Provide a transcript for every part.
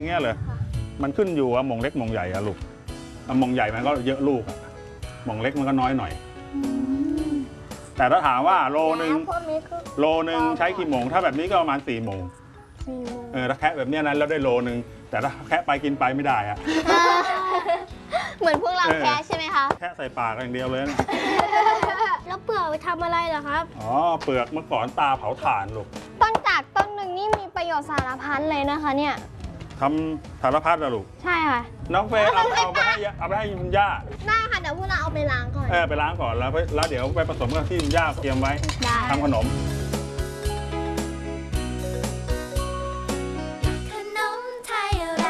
เงี้ยเลยมันขึ้นอยู่ว่าหม่งเล็กหม่งใหญ่อะลูกหม่งใหญ่มันก็เยอะลูกอะหม่งเล็กมันก็น้อยหน่อยแต่ถ้าถามว่าโลนึงใช้กี่โมงถ้าแบบนี้ก็ประมาณ4 โมงถ้าแคะแบบนี้นั้นแล้วได้โลนึงแต่ถ้าแคะไปกินไปไม่ได้อะเหมือนพวกเราแคะใช่ไหมคะแคะใส่ปากอย่างเดียวเลยนะแล้วเปลือกไปทำอะไรเหรอครับอ๋อเปลือกเมื่อก่อนตาเผาถ่านลูกต้นจากต้นหนึ่งนี่มีประโยชน์สารพัดเลยนะคะเนี่ยทำสารพัดนะลูกใช่ค่ะน้องเฟย์เอาไปให้คุณย่าได้ค่ะเดี๋ยวพวกเราเอาไปล้างก่อนไปล้างก่อนแล้วเดี๋ยวไปผสมกับที่คุณย่าเตรียมไว้ทำขนมไทยอะไร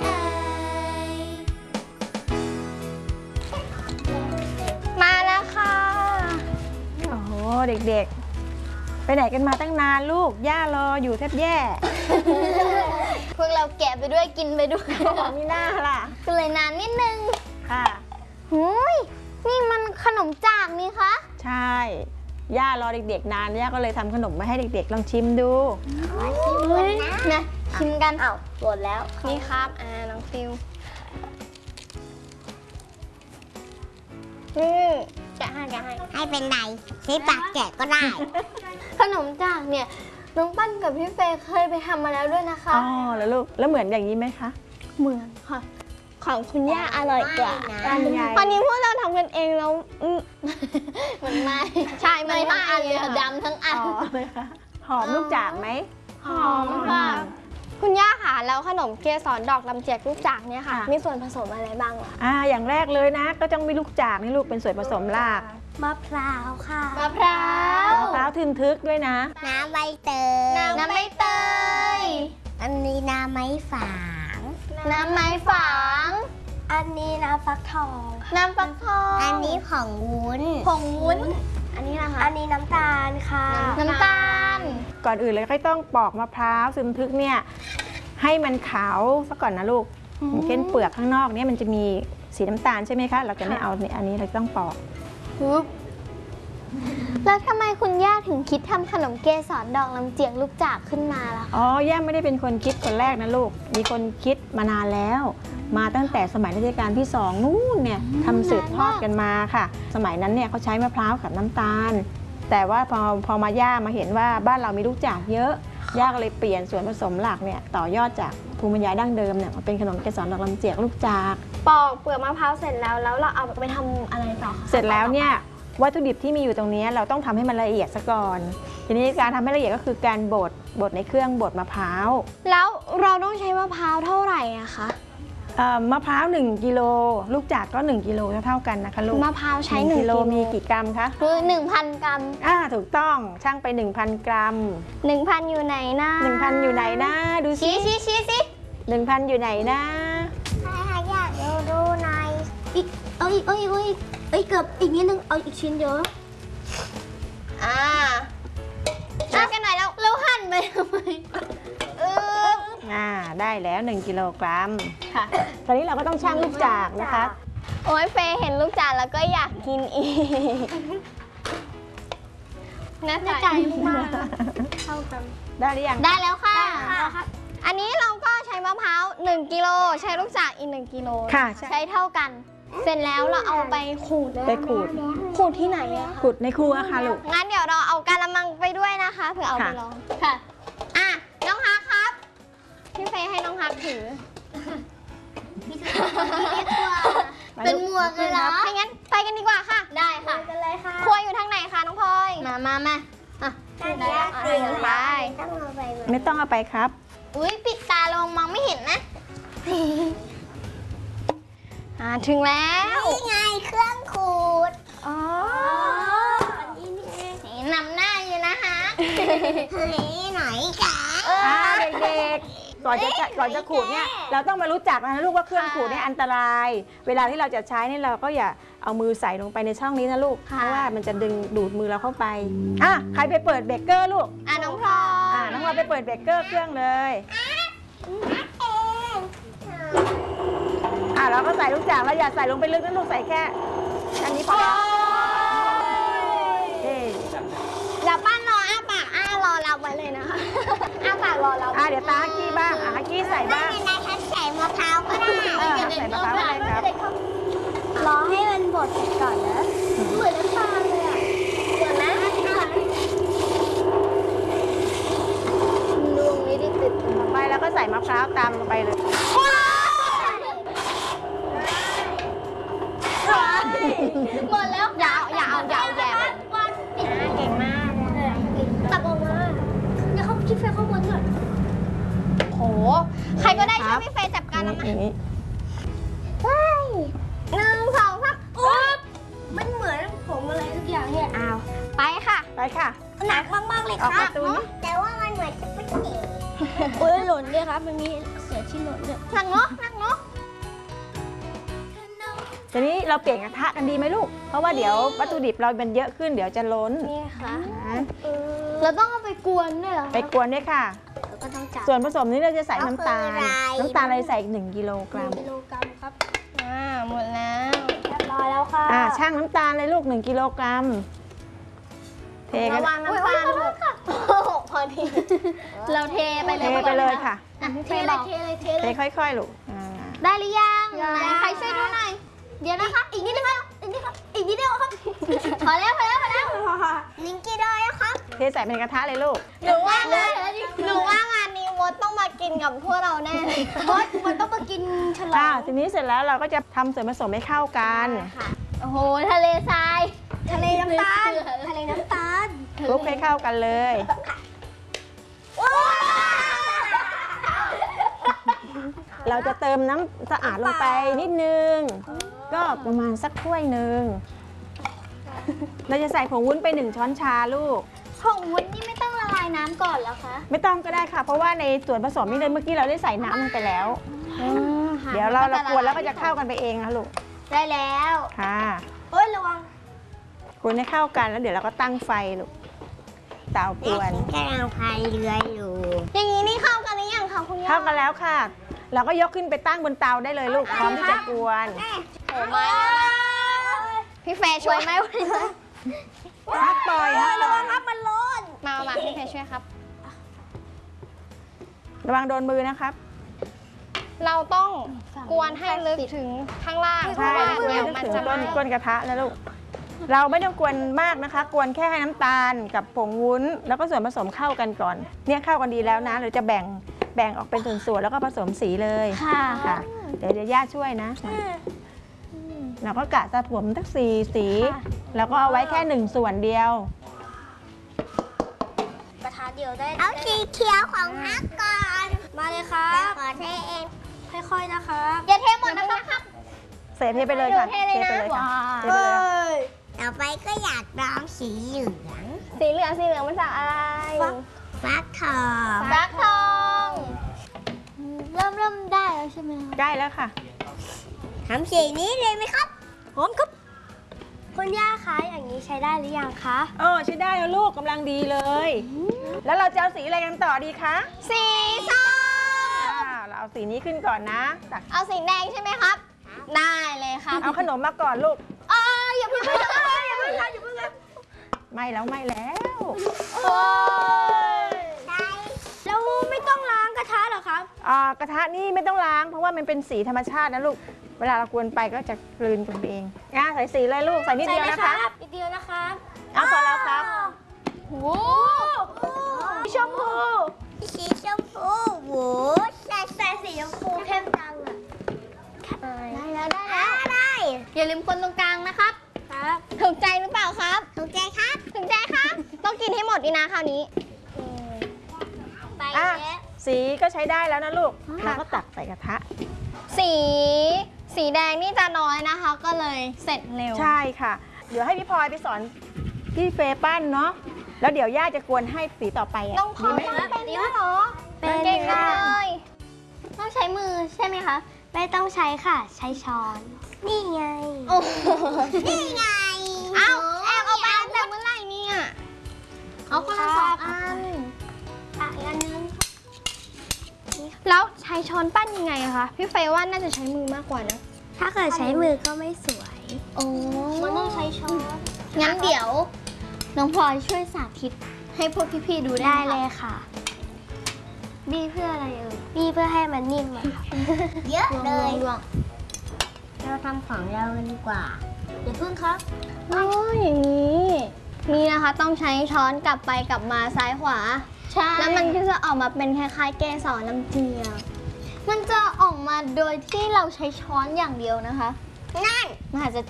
มาแล้วค่ะโอ้โหเด็กๆไปไหนกันมาตั้งนานลูกย่ารออยู่แทบแย่พวกเราแกะไปด้วยกินไปด้วยมีหน้าล่ะก็เลยนานนิดนึงค่ะหุยนี่มันขนมจากนี่คะใช่ย่ารอเด็กๆนานย่าก็เลยทำขนมมาให้เด็กๆลองชิมดูนะชิมกันอ้าวหมดแล้วนี่ครับน้องฟิวจะให้เป็นไรใช้ปากแกะก็ได้ขนมจากเนี่ยน้องปั้นกับพี่เฟย์เคยไปทำมาแล้วด้วยนะคะอ๋อแล้วลูกแล้วเหมือนอย่างนี้ไหมคะเหมือนค่ะของคุณย่าอร่อยกว่าอันนี้พวกเราทำกันเองแล้วมันไม่ใช่ไม่ทั้งอันเลยดำทั้งอันเลยค่ะหอมลูกจากไหมหอมค่ะคุณย่าค่ะแล้วขนมเกสรดอกลำเจียกลูกจากเนี่ยค่ะมีส่วนผสมอะไรบ้างล่ะอย่างแรกเลยนะก็ต้องมีลูกจากนี่ลูกเป็นส่วนผสมหลักมะพร้าวค่ะมะพร้าวทึนทึกด้วยนะน้ำใบเตยน้ำใบเตยอันนี้น้ำไม้ฝางน้ำไม้ฝางอันนี้น้ำฟักทองน้ำฟักทองอันนี้ผงวุ้นอันนี้นะคะอันนี้น้ำตาลค่ะน้ำตาลก่อนอื่นเลยก็ต้องปอกมะพร้าวทึนทึกเนี่ยให้มันขาวซะก่อนนะลูกอย่างเช่นเปลือกข้างนอกเนี่ยมันจะมีสีน้ำตาลใช่ไหมคะเราจะไม่เอาอันนี้เราต้องปอกแล้วทำไมคุณย่าถึงคิดทำขนมเกสรดอกลำเจียกลูกจากขึ้นมาล่ะย่าไม่ได้เป็นคนคิดคนแรกนะลูกมีคนคิดมานานแล้วมาตั้งแต่สมัยรัชกาลที่2นู่นเนี่ยทำสืบทอดกันมาค่ะสมัยนั้นเนี่ยเขาใช้มะพร้าวกับน้ำตาลแต่ว่าพอมาย่ามาเห็นว่าบ้านเรามีลูกจากเยอะย่าก็เลยเปลี่ยนส่วนผสมหลักเนี่ยต่อยอดจากภูมิปัญญาดั้งเดิมเนี่ยมาเป็นขนมเกสรดอกลำเจียกลูกจากปอกเปลือกมะพร้าวเสร็จแล้วเราเอาไปทำอะไรต่อเสร็จแล้วเนี่ยวัตถุดิบที่มีอยู่ตรงนี้เราต้องทำให้มันละเอียดซะก่อนทีนี้การทำให้ละเอียดก็คือการบดในเครื่องบดมะพร้าวแล้วเราต้องใช้มะพร้าวเท่าไหร่อะคะมะพร้าว1 กิโลลูกจากก็1 กิโลเท่ากันนะคะลูกมะพร้าวใช้1 กิโลมีกี่กรัมคะคือ1,000 กรัมถูกต้องช่างไป1,000 กรัม 1,000อยู่ไหนนะ 1,000อยู่ไหนนะดูสิชี้ 1,000อยู่ไหนนะอยากดูหน่อยอีกเกือบอีกนิดนึงเอาอีกชิ้นเยอะช่วยกันหน่อยแล้วหั่นไปทำไมได้แล้ว1 กิโลกรัมค่ะตอนนี้เราก็ต้องชั่งลูกจากนะคะโอ้ยเฟย์เห็นลูกจากแล้วก็อยากกินอีกน่าใจมากเท่ากันได้หรือยังได้แล้วค่ะอันนี้เราก็ใช้มะพร้าว1 กิโลใช้ลูกจากอีก1 กิโลใช้เท่ากันเสร็จแล้วเราเอาไปขูดที่ไหนอะขูดในครัวค่ะลูกงั้นเดี๋ยวเราเอากะละมังไปด้วยนะคะเผื่อเอาไปลองค่ะน้องฮักครับพี่เฟย์ให้น้องฮักถือเป็นหมวกเลยเหรอถ้างั้นไปกันดีกว่าค่ะได้ค่ะกันเลยค่ะครัวอยู่ทางไหนคะน้องพลอยมาได้ไปไม่ต้องเอาไปครับปิดตาลงมองไม่เห็นนะถึงแล้วนี่ไงเครื่องขูดนี่นำหน้าอยู่นะคะนี่หน่อยค่ะเด็กๆก่อนจะขูดเนี่ยเราต้องมารู้จักนะลูกว่าเครื่องขูดเนี่ยอันตรายเวลาที่เราจะใช้เนี่ยเราก็อย่าเอามือใส่ลงไปในช่องนี้นะลูกเพราะว่ามันจะดึงดูดมือเราเข้าไปใครไปเปิดเบเกอร์ลูกน้องพลอยน้องพลอยไปเปิดเบเกอร์เครื่องเลยเราก็ใส่ลูกจากแล้วอย่าใส่ลงไปลึกนะลูกใส่แค่อันนี้พอเดี๋ยวป้านรอปากรอเราไว้เลยนะคะปากรอเราเดี๋ยวตาฮักกี้บ้างฮักกี้ใส่บ้างำลงไปเลยหมดแล้วอย่าเอาแย่เก่งมากตักออกมาเดี๋ยวเขาคิดไฟข้างบนก่อนโหใครก็ได้ช่วยพี่เฟย์จับการแล้วมั้ยใช่1 2 3อุ๊บมันเหมือนผมอะไรทุกอย่างเนี่ยอ้าวไปค่ะหนักมากๆเลยครับแต่ว่ามันเหมือนจะไม่เจ๋งโอ้ยหล่นด้วยครับมันมีเสือที่หล่นด้วยหนักเนาะทีนี้เราเปลี่ยนกระทะกันดีไหมลูกเพราะว่าเดี๋ยววัตถุดิบเรามันเยอะขึ้นเดี๋ยวจะล้นนี่ค่ะเราต้องเอาไปกวนด้วยเหรอไปกวนด้วยค่ะส่วนผสมนี้เราจะใส่น้ำตาลเราใส่อีก1 กิโลกรัมครับหมดแล้วเรียบร้อยแล้วค่ะช่างน้ำตาลเลยลูก1 กิโลกรัมเทกันระวังน้ำตาลพอดีเราเทไปเลยค่ะเทเลยค่อยๆลูกได้หรือยังใครช่วยดูหน่อยเดี๋ยวนะคะอีกนิดเดียวครับพอแล้ว1 กิโลแล้วครับเทใส่เป็นกระทะเลยลูกหนูว่างานนี้มดต้องมากินกับพวกเราแน่เลยมดต้องมากินฉลองทีนี้เสร็จแล้วเราก็จะทำส่วนผสมให้เข้ากันโอ้โหทะเลทรายทะเลน้ำตาลคลุกให้เข้ากันเลยเราจะเติมน้ำสะอาดลงไปนิดนึงก็ประมาณสักถ้วยหนึ่งเราจะใส่ผงวุ้นไป1 ช้อนชาลูกผงวุ้นนี่ไม่ต้องละลายน้ำก่อนแล้วคะไม่ต้องก็ได้ค่ะเพราะว่าในส่วนผสมนี่เลยเมื่อกี้เราได้ใส่น้ำลงไปแล้วเดี๋ยวเรากวนแล้วก็จะเข้ากันไปเองนะลูกได้แล้วค่ะระวังกวนให้เข้ากันแล้วเดี๋ยวเราก็ตั้งไฟลูกเตากวนกำลังพายเรืออยู่อย่างนี้นี่เข้ากันหรือยังคะคุณย่าเข้ากันแล้วค่ะเราก็ยกขึ้นไปตั้งบนเตาได้เลยลูกพร้อมที่จะกวนโอ้ไม่พี่เฟย์ช่วยไหมพักปล่อยระวังครับมันร้อนมาพี่เฟย์ช่วยครับระวังโดนมือนะครับเราต้องกวนให้ลึกถึงข้างล่างเพราะว่าเดี๋ยวมันจะก้นกระทะนะลูกเราไม่ต้องกวนมากนะคะกวนแค่ให้น้ำตาลกับผงวุ้นแล้วก็ส่วนผสมเข้ากันก่อนเนี่ยเข้ากันดีแล้วนะเราจะแบ่งออกเป็นส่วนๆแล้วก็ผสมสีเลยค่ะเดี๋ยวย่าช่วยนะเราก็กะจะผสมทั้ง4 สีแล้วก็เอาไว้แค่1 ส่วนเดียวกระทะเดียวได้เอาสีเขียวของฮักก่อนมาเลยครับขอเทเองค่อยๆนะคะอย่าเทหมดนะครับเทไปเลยค่ะเทไปเลยค่ะต่อไปก็อยากลองสีเหลืองมันจากอะไรฟักทองเริ่มได้แล้วใช่ไหมได้แล้วค่ะทำสีนี้เลยไหมครับพร้อมครับคุณย่าคะอย่างนี้ใช้ได้หรือยังคะใช้ได้แล้วลูกกำลังดีเลยแล้วเราจะเอาสีอะไรกันต่อดีคะสีส้มเราเอาสีนี้ขึ้นก่อนนะเอาสีแดงใช่ไหมครับได้เลยครับเอาขนมมาก่อนลูกอย่าเพิ่งไม่แล้วแล้วไม่ต้องล้างกระทะเหรอครับกระทะนี่ไม่ต้องล้างเพราะว่ามันเป็นสีธรรมชาตินะลูกเวลาเรากวนไปก็จะกลืนกันเองใส่สีเลยลูกใส่นิดเดียวนะคะนิดเดียวนะคะพอแล้วครับโอ้ชมพูใส่สีชมพูเข้มจังได้อย่าลืมคนตรงกลางนะครับถูกใจหรือเปล่าครับถูกใจครับต้องกินให้หมดดีนะคราวนี้ไปสีก็ใช้ได้แล้วนะลูกเราก็ตักใส่กระทะสีแดงนี่จะน้อยนะคะก็เลยเสร็จเร็วใช่ค่ะเดี๋ยวให้พี่พลอยไปสอนพี่เฟย์ปั้นเนาะแล้วเดี๋ยวย่าจะกวนให้สีต่อไปต้องพอเป็นนี้เหรอเป็นเก่งเลยต้องใช้มือใช่ไหมคะไม่ต้องใช้ค่ะใช้ช้อนนี่ไงเอาไปแต่เมื่อไหร่เนี่ยเอาคนละ2 อันอันนึงแล้วใช้ช้อนปั้นยังไงคะพี่เฟย์ว่าน่าจะใช้มือมากกว่านะถ้าเกิดใช้มือก็ไม่สวยมันต้องใช้ช้อนงั้นเดี๋ยวน้องพลอยช่วยสาธิตให้พวกพี่ๆดูได้เลยค่ะบีเพื่ออะไรบีเพื่อให้มันนิ่มเยอะเลยเราทำของเรากันดีกว่าเดี๋ยวพึ่งครับอย่างนี้นี่นะคะต้องใช้ช้อนกลับไปกลับมาซ้ายขวาแล้วมันก็จะออกมาเป็นคล้ายๆเกสรน้ำเจือมันจะออกมาโดยที่เราใช้ช้อนอย่างเดียวนะคะนั่นมหัศ